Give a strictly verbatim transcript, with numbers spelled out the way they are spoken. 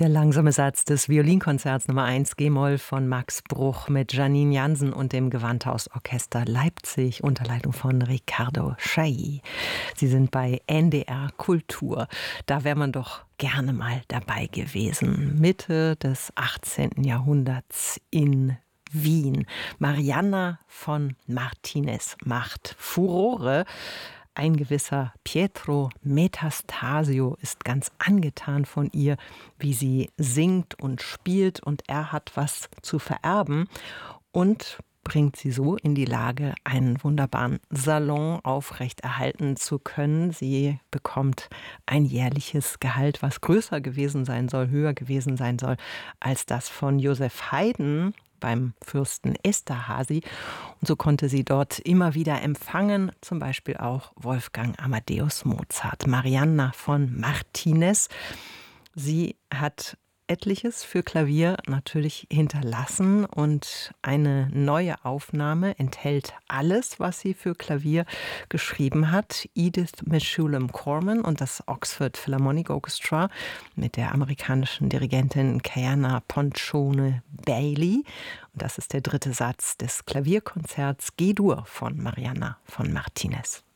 Der langsame Satz des Violinkonzerts Nummer eins G-Moll von Max Bruch mit Janine Jansen und dem Gewandhausorchester Leipzig unter Leitung von Riccardo Chailly. Sie sind bei N D R Kultur. Da wäre man doch gerne mal dabei gewesen. Mitte des achtzehnten Jahrhunderts in Wien. Marianna von Martinez macht Furore. Ein gewisser Pietro Metastasio ist ganz angetan von ihr, wie sie singt und spielt, und er hat was zu vererben und bringt sie so in die Lage, einen wunderbaren Salon aufrechterhalten zu können. Sie bekommt ein jährliches Gehalt, was größer gewesen sein soll, höher gewesen sein soll, als das von Joseph Haydn beim Fürsten Esterházy. Und so konnte sie dort immer wieder empfangen, zum Beispiel auch Wolfgang Amadeus Mozart. Marianna von Martinez, sie hat etliches für Klavier natürlich hinterlassen, und eine neue Aufnahme enthält alles, was sie für Klavier geschrieben hat. Edith Mechoulam-Corman und das Oxford Philharmonic Orchestra mit der amerikanischen Dirigentin Kiana Ponchone Bailey. Und das ist der dritte Satz des Klavierkonzerts G-Dur von Marianna von Martinez.